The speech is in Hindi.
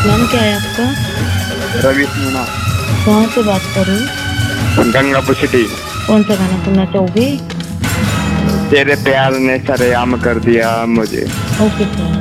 नाम क्या है आपका? रवि मीणा। कहाँ से बात कर रहे हो? गंगापुर सिटी। कौन सा गाना सुनना चाहोगे? तेरे प्यार ने सरेआम कर दिया मुझे। Okay sir.